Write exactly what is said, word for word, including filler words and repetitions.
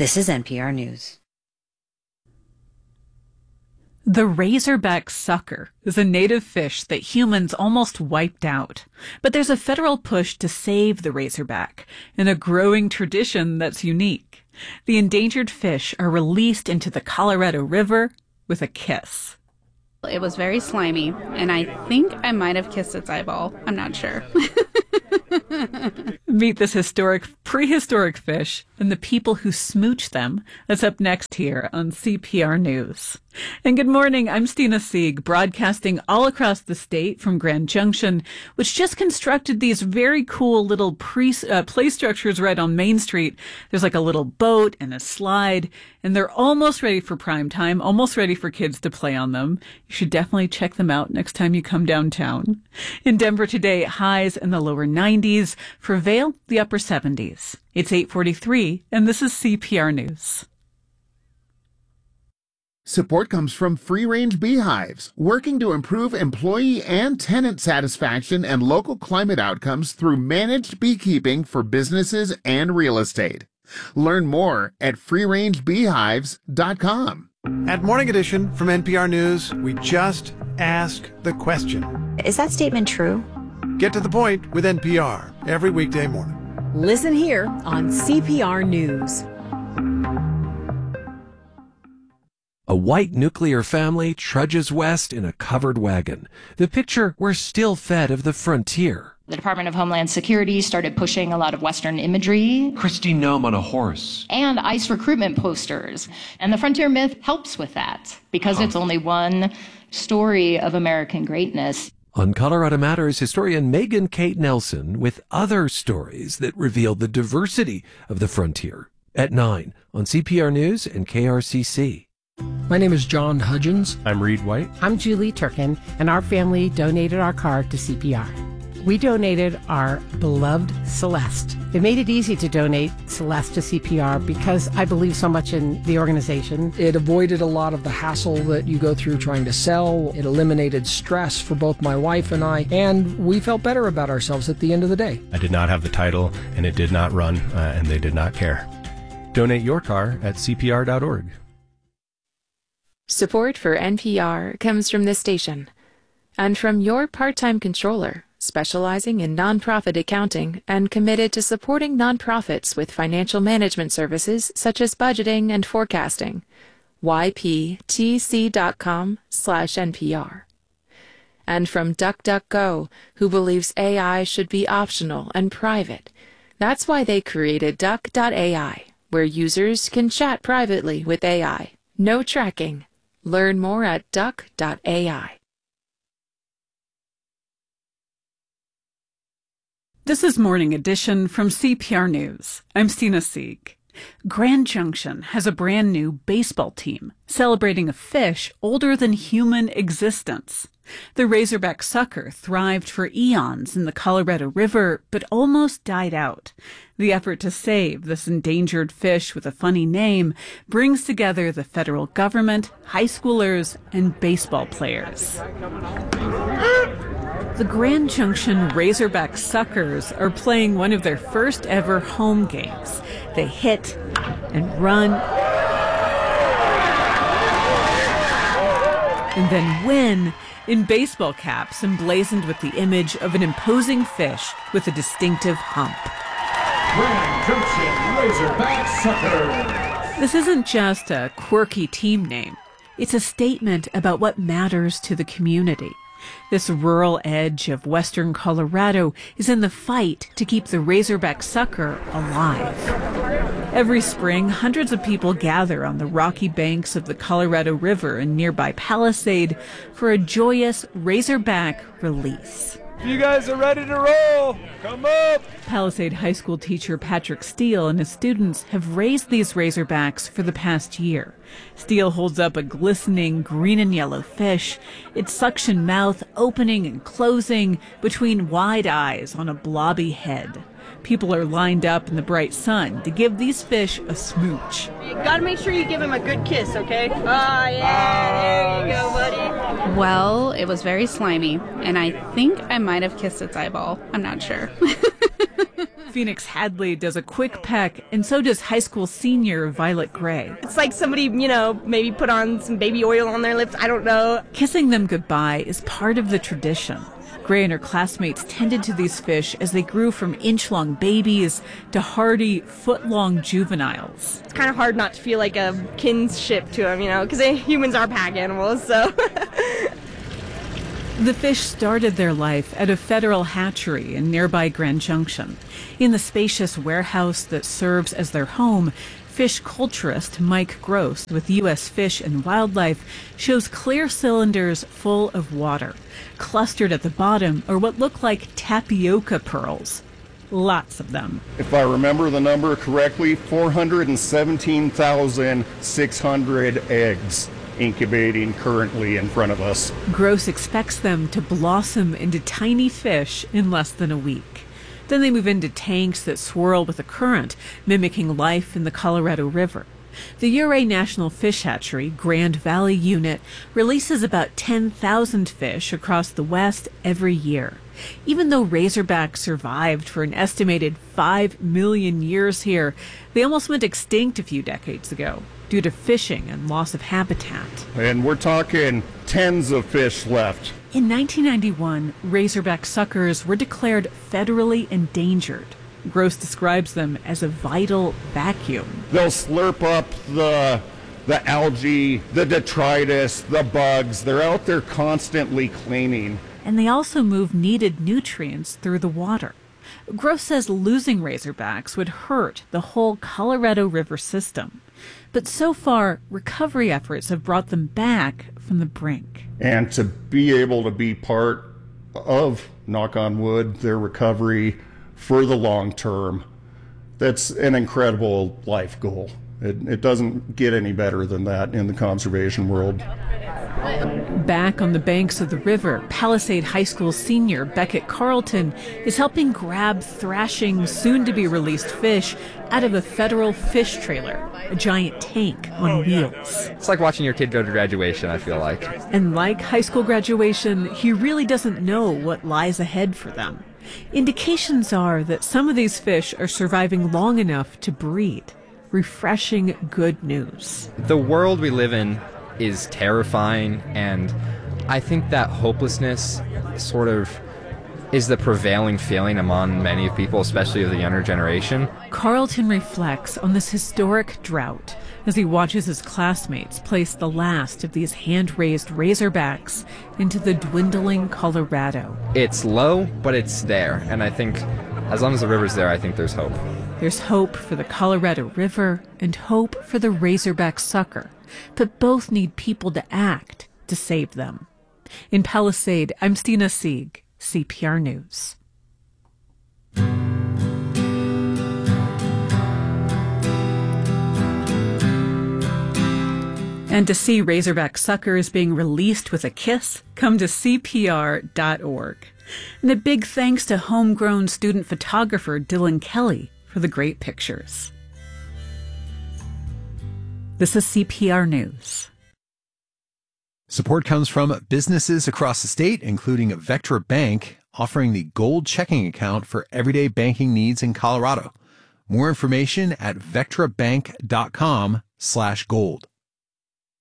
This is N P R News. The razorback sucker is a native fish that humans almost wiped out. But there's a federal push to save the razorback, and a growing tradition that's unique. The endangered fish are released into the Colorado River with a kiss. It was very slimy, and I think I might have kissed its eyeball. I'm not sure. Meet this historic, prehistoric fish and the people who smooch them. That's up next here on C P R News. And good morning, I'm Stina Sieg, broadcasting all across the state from Grand Junction, which just constructed these very cool little pre, uh, play structures right on Main Street. There's like a little boat and a slide, and they're almost ready for prime time, almost ready for kids to play on them. You should definitely check them out next time you come downtown. In Denver today, highs in the lower nineties. For Vail, the upper seventies. It's eight forty-three, and this is C P R News. Support comes from Free Range Beehives, working to improve employee and tenant satisfaction and local climate outcomes through managed beekeeping for businesses and real estate. Learn more at free range beehives dot com. At Morning Edition from N P R News, we just ask the question. Is that statement true? Get to the point with N P R every weekday morning. Listen here on C P R News. A white nuclear family trudges west in a covered wagon. The picture we're still fed of the frontier. The Department of Homeland Security started pushing a lot of Western imagery. Kristi Noem on a horse. And ICE recruitment posters. And the frontier myth helps with that because huh. it's only one story of American greatness. On Colorado Matters, historian Megan Kate Nelson with other stories that reveal the diversity of the frontier. At nine on C P R News and K R C C. My name is John Hudgens. I'm Reed White. I'm Julie Turkin, and our family donated our car to C P R. We donated our beloved Celeste. It made it easy to donate Celeste to C P R because I believe so much in the organization. It avoided a lot of the hassle that you go through trying to sell. It eliminated stress for both my wife and I, and we felt better about ourselves at the end of the day. I did not have the title, and it did not run, uh, and they did not care. Donate your car at C P R dot org. Support for N P R comes from this station and from your part-time controller, specializing in nonprofit accounting and committed to supporting nonprofits with financial management services such as budgeting and forecasting. Y P T C dot com slash N P R. And from DuckDuckGo, who believes A I should be optional and private. That's why they created Duck dot A I, where users can chat privately with A I. No tracking. Learn more at Duck dot A I. This is Morning Edition from C P R News. I'm Stina Sieg. Grand Junction has a brand new baseball team celebrating a fish older than human existence. The razorback sucker thrived for eons in the Colorado River, but almost died out. The effort to save this endangered fish with a funny name brings together the federal government, high schoolers, and baseball players. The Grand Junction Razorback Suckers are playing one of their first ever home games. They hit and run and then win in baseball caps emblazoned with the image of an imposing fish with a distinctive hump. Grand Junction Razorback Suckers. This isn't just a quirky team name. It's a statement about what matters to the community. This rural edge of western Colorado is in the fight to keep the razorback sucker alive. Every spring, hundreds of people gather on the rocky banks of the Colorado River in nearby Palisade for a joyous razorback release. You guys are ready to roll. Come up. Palisade High School teacher Patrick Steele and his students have raised these razorbacks for the past year. Steele holds up a glistening green and yellow fish, its suction mouth opening and closing between wide eyes on a blobby head. People are lined up in the bright sun to give these fish a smooch. You gotta make sure you give him a good kiss, okay? Oh, yeah, there you go, buddy. Well, it was very slimy, and I think I might have kissed its eyeball. I'm not sure. Phoenix Hadley does a quick peck, and so does high school senior Violet Gray. It's like somebody, you know, maybe put on some baby oil on their lips. I don't know. Kissing them goodbye is part of the tradition. Gray and her classmates tended to these fish as they grew from inch-long babies to hardy, foot-long juveniles. It's kind of hard not to feel like a kinship to them, you know, because humans are pack animals, so... The fish started their life at a federal hatchery in nearby Grand Junction. In the spacious warehouse that serves as their home, fish culturist Mike Gross with U S Fish and Wildlife shows clear cylinders full of water. Clustered at the bottom are what look like tapioca pearls. Lots of them. If I remember the number correctly, four hundred seventeen thousand six hundred eggs incubating currently in front of us. Gross expects them to blossom into tiny fish in less than a week. Then they move into tanks that swirl with a current, mimicking life in the Colorado River. The Ouray National Fish Hatchery, Grand Valley Unit, releases about ten thousand fish across the West every year. Even though razorback survived for an estimated five million years here, they almost went extinct a few decades ago due to fishing and loss of habitat. And we're talking tens of fish left. In nineteen ninety-one, razorback suckers were declared federally endangered. Gross describes them as a vital vacuum. They'll slurp up the the algae, the detritus, the bugs. They're out there constantly cleaning. And they also move needed nutrients through the water. Gross says losing razorbacks would hurt the whole Colorado River system. But so far, recovery efforts have brought them back from the brink. And to be able to be part of, knock on wood, their recovery for the long term, that's an incredible life goal. It, it doesn't get any better than that in the conservation world. Back on the banks of the river, Palisade High School senior Beckett Carlton is helping grab thrashing, soon-to-be-released fish out of a federal fish trailer, a giant tank on wheels. It's like watching your kid go to graduation, I feel like. And like high school graduation, he really doesn't know what lies ahead for them. Indications are that some of these fish are surviving long enough to breed. Refreshing good news. The world we live in is terrifying, and I think that hopelessness sort of is the prevailing feeling among many people, especially of the younger generation. Carlton reflects on this historic drought as he watches his classmates place the last of these hand-raised razorbacks into the dwindling Colorado. It's low, but it's there, and I think as long as the river's there, I think there's hope. There's hope for the Colorado River and hope for the razorback sucker, but both need people to act to save them. In Palisade, I'm Stina Sieg, C P R News. And to see razorback suckers being released with a kiss, come to C P R dot org. And a big thanks to homegrown student photographer Dylan Kelly for the great pictures. This is C P R News. Support comes from businesses across the state, including Vectra Bank, offering the Gold checking account for everyday banking needs in Colorado. More information at vectrabank dot com slash gold.